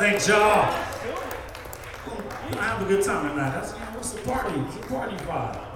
Thanks, y'all. I have a good time tonight. What's the party? What's the party vibe?